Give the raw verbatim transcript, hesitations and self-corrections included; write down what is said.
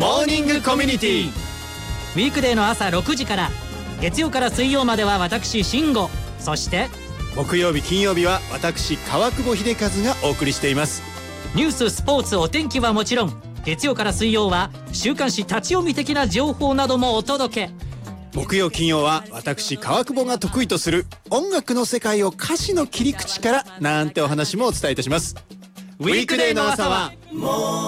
モーニングコミュニティ。 ウィークデーの朝ろくじから、月曜から水曜までは私慎吾、そして木曜日金曜日は私川久保秀和がお送りしています。 ニュース、スポーツ、お天気はもちろん、月曜から水曜は週刊誌立ち読み的な情報などもお届け。 木曜金曜は私川久保が得意とする音楽の世界を歌詞の切り口からなんてお話もお伝えいたします。ウィークデーの朝はもう